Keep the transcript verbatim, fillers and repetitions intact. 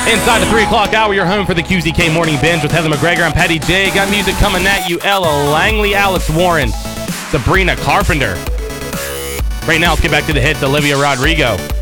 Inside the three o'clock hour, you're home for the Q Z K Morning Binge with Heather McGregor and Patty J. Got music coming at you. Ella Langley, Alex Warren, Sabrina Carpenter. Right now, let's get back to the hits. Olivia Rodrigo.